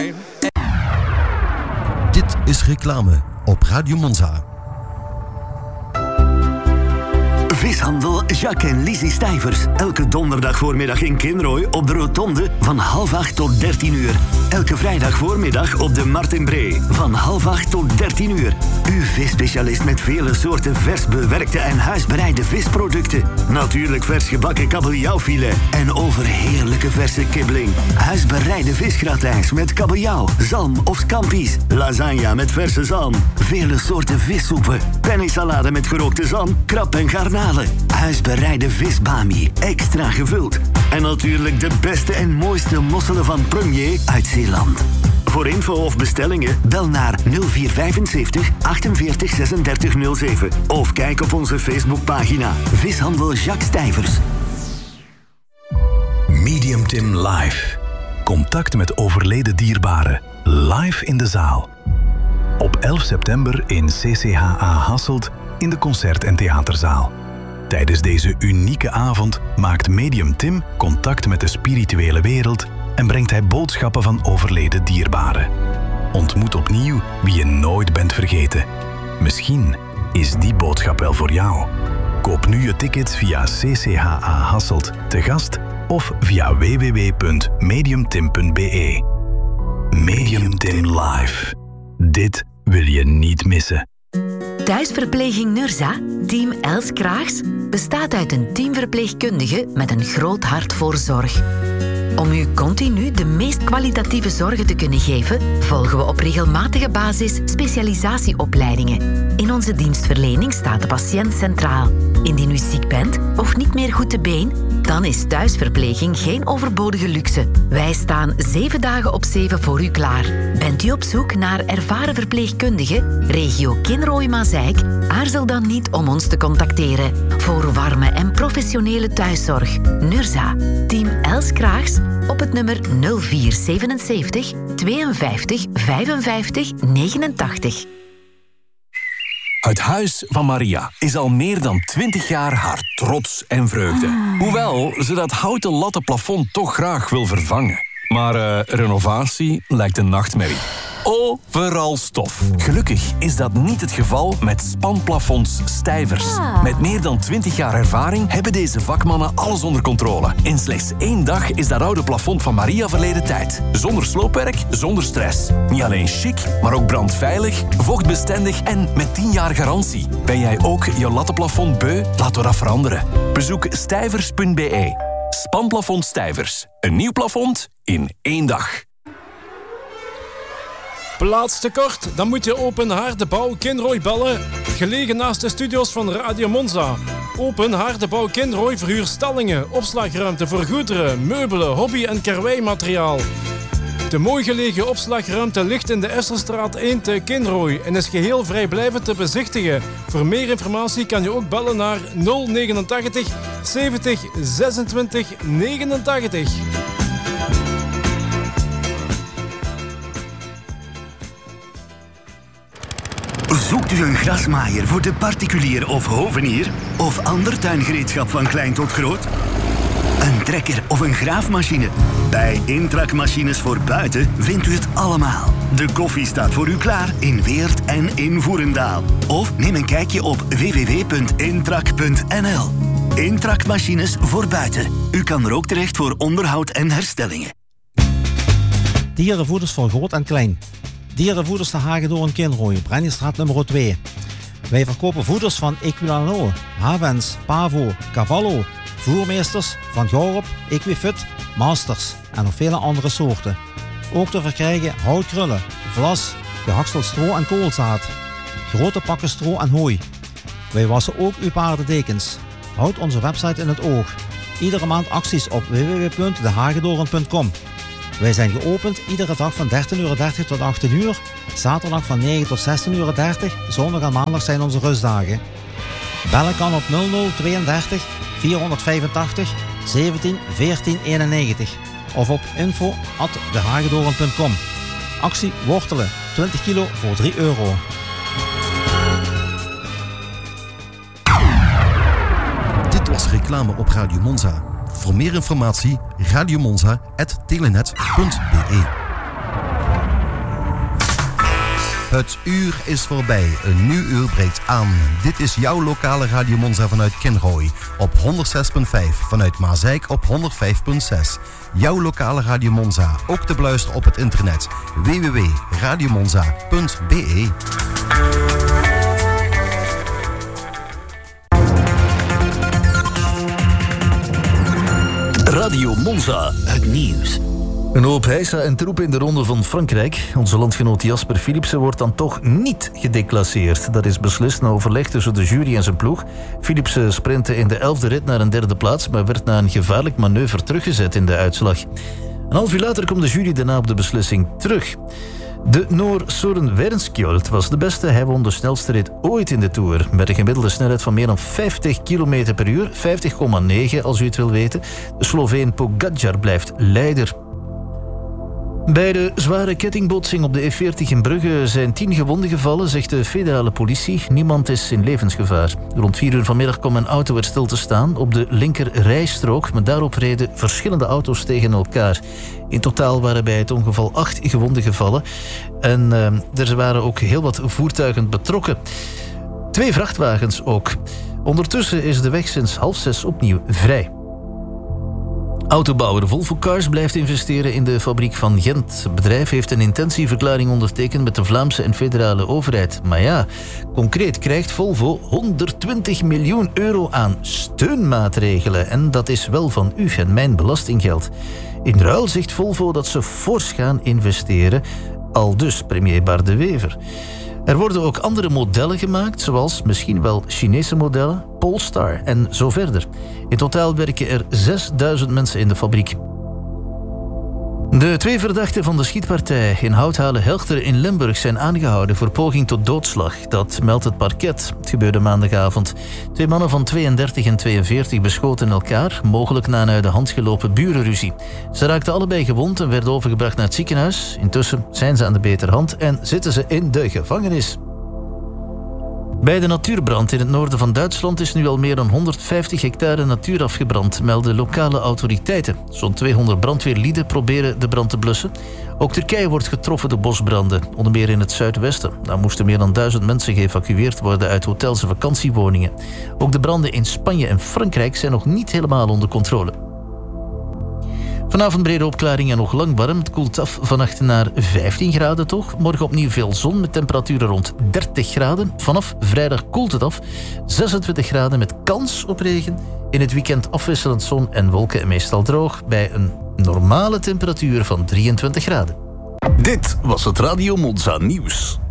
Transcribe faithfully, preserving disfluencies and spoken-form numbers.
Dit is reclame op Radio Monza. Vishandel Jacques en Lizzie Stijvers. Elke donderdag voormiddag in Kinrooi op de Rotonde van half acht tot dertien uur. Elke vrijdag voormiddag op de Martin Bree van half acht tot dertien uur. Uw visspecialist met vele soorten vers bewerkte en huisbereide visproducten. Natuurlijk vers gebakken kabeljauwfilet en overheerlijke verse kibbeling. Huisbereide visgratijns met kabeljauw, zalm of scampi's. Lasagne met verse zalm. Vele soorten vissoepen. Pennysalade met gerookte zalm, krab en garnalen. Huisbereide visbami, extra gevuld. En natuurlijk de beste en mooiste mosselen van Premier uit Zeeland. Voor info of bestellingen bel naar nul vier vijfenzeventig achtenveertig zesendertig nul zeven of kijk op onze Facebookpagina Vishandel Jacques Stijvers. Medium Tim Live. Contact met overleden dierbaren. Live in de zaal. Op elf september in C C H A Hasselt in de Concert- en Theaterzaal. Tijdens deze unieke avond maakt Medium Tim contact met de spirituele wereld en brengt hij boodschappen van overleden dierbaren. Ontmoet opnieuw wie je nooit bent vergeten. Misschien is die boodschap wel voor jou. Koop nu je tickets via C C H A Hasselt te gast of via w w w punt mediumtim punt b e. Medium Tim Live. Dit wil je niet missen. Thuisverpleging Nurza, team Els Kraags, bestaat uit een teamverpleegkundige met een groot hart voor zorg. Om u continu de meest kwalitatieve zorgen te kunnen geven, volgen we op regelmatige basis specialisatieopleidingen. In onze dienstverlening staat de patiënt centraal. Indien u ziek bent of niet meer goed te been, dan is thuisverpleging geen overbodige luxe. Wij staan zeven dagen op zeven voor u klaar. Bent u op zoek naar ervaren verpleegkundigen, regio Kinrooi-Mazeik? Aarzel dan niet om ons te contacteren. Voor warme en professionele thuiszorg. Nurza, team Els Kraags, op het nummer nul vier zevenenzeventig tweeënvijftig vijfenvijftig negenentachtig. Het Huis van Maria is al meer dan twintig jaar haar trots en vreugde. Hoewel ze dat houten latten plafond toch graag wil vervangen. Maar uh, renovatie lijkt een nachtmerrie. Overal stof. Gelukkig is dat niet het geval met Spanplafonds Stijvers. Met meer dan twintig jaar ervaring hebben deze vakmannen alles onder controle. In slechts één dag is dat oude plafond van Maria verleden tijd. Zonder sloopwerk, zonder stress. Niet alleen chic, maar ook brandveilig, vochtbestendig en met tien jaar garantie. Ben jij ook je lattenplafond beu? Laat we dat veranderen. Bezoek stijvers punt b e. Spanplafond Stijvers. Een nieuw plafond in één dag. Plaatstekort? Dan moet je Open Haardebouw Kinrooi bellen. Gelegen naast de studio's van Radio Monza. Open Haardebouw Kinrooi verhuurt stallingen, opslagruimte voor goederen, meubelen, hobby- en karweimateriaal. De mooi gelegen opslagruimte ligt in de Esselstraat één te Kinrooi en is geheel vrijblijvend te bezichtigen. Voor meer informatie kan je ook bellen naar nul negenentachtig zeventig zesentwintig negenentachtig. Zoekt u een grasmaaier voor de particulier of hovenier? Of ander tuingereedschap van klein tot groot? Een trekker of een graafmachine? Bij Intrac Machines voor Buiten vindt u het allemaal. De koffie staat voor u klaar in Weert en in Voerendaal. Of neem een kijkje op w w w punt intrac punt n l. Intrac Machines voor Buiten. U kan er ook terecht voor onderhoud en herstellingen. Dierenvoeders voor groot en klein. Dierenvoeders te Hagedorn in Kinrooi, Brenniestraat nummer twee. Wij verkopen voeders van Equilano, Havens, Pavo, Cavallo, Voermeesters, Van Gorup, Equifit, Masters en nog vele andere soorten. Ook te verkrijgen houtkrullen, vlas, gehakseld stro en koolzaad, grote pakken stro en hooi. Wij wassen ook uw paardendekens. Houd onze website in het oog. Iedere maand acties op w w w punt de hagedorn punt com. Wij zijn geopend iedere dag van dertien uur dertig tot achttien uur, zaterdag van negen tot zestien uur dertig, zondag en maandag zijn onze rustdagen. Bellen kan op nul nul tweeëndertig vierhonderdvijfentachtig zeventien veertien eenennegentig of op info at de hagedorn punt com. Actie wortelen, twintig kilo voor drie euro. Dit was reclame op Radio Monza. Voor meer informatie radiomonza punt telenet punt b e. Het uur is voorbij, een nieuw uur breekt aan. Dit is jouw lokale Radio Monza vanuit Kinrooi op honderdzes komma vijf, vanuit Maasijk op honderdvijf komma zes. Jouw lokale Radio Monza, ook te beluisteren op het internet w w w punt radiomonza punt b e. Radio Monza, het nieuws. Een hoop heisa en troep in de ronde van Frankrijk. Onze landgenoot Jasper Philipsen wordt dan toch niet gedeclasseerd. Dat is beslist na overleg tussen de jury en zijn ploeg. Philipsen sprintte in de elfde rit naar een derde plaats, maar werd na een gevaarlijk manoeuvre teruggezet in de uitslag. Een half uur later komt de jury daarna op de beslissing terug. De Noor Søren Wernskjold was de beste. Hij won de snelste rit ooit in de Tour. Met een gemiddelde snelheid van meer dan vijftig kilometer per uur. vijftig komma negen als u het wil weten. De Sloveen Pogačar blijft leider. Bij de zware kettingbotsing op de E veertig in Brugge zijn tien gewonden gevallen, zegt de federale politie. Niemand is in levensgevaar. Rond vier uur vanmiddag kwam een auto weer stil te staan op de linker rijstrook, maar daarop reden verschillende auto's tegen elkaar. In totaal waren bij het ongeval acht gewonden gevallen en uh, er waren ook heel wat voertuigen betrokken. Twee vrachtwagens ook. Ondertussen is de weg sinds half zes opnieuw vrij. Autobouwer Volvo Cars blijft investeren in de fabriek van Gent. Het bedrijf heeft een intentieverklaring ondertekend met de Vlaamse en federale overheid. Maar ja, concreet krijgt Volvo honderdtwintig miljoen euro aan steunmaatregelen. En dat is wel van u en mijn belastinggeld. In ruil zegt Volvo dat ze fors gaan investeren, aldus premier Bart de Wever. Er worden ook andere modellen gemaakt, zoals misschien wel Chinese modellen, Polestar en zo verder. In totaal werken er zesduizend mensen in de fabriek. De twee verdachten van de schietpartij in Houthalen-Helchteren in Limburg zijn aangehouden voor poging tot doodslag. Dat meldt het parket. Het gebeurde maandagavond. Twee mannen van tweeëndertig en tweeënveertig beschoten elkaar, mogelijk na een uit de hand gelopen burenruzie. Ze raakten allebei gewond en werden overgebracht naar het ziekenhuis. Intussen zijn ze aan de beterhand en zitten ze in de gevangenis. Bij de natuurbrand in het noorden van Duitsland is nu al meer dan honderdvijftig hectare natuur afgebrand, melden lokale autoriteiten. Zo'n tweehonderd brandweerlieden proberen de brand te blussen. Ook Turkije wordt getroffen door bosbranden, onder meer in het zuidwesten. Daar moesten meer dan duizend mensen geëvacueerd worden uit hotels en vakantiewoningen. Ook de branden in Spanje en Frankrijk zijn nog niet helemaal onder controle. Vanavond brede opklaringen en nog lang warm. Het koelt af vannacht naar vijftien graden toch. Morgen opnieuw veel zon met temperaturen rond dertig graden. Vanaf vrijdag koelt het af. zesentwintig graden met kans op regen. In het weekend afwisselend zon en wolken en meestal droog. Bij een normale temperatuur van drieëntwintig graden. Dit was het Radio Monza nieuws.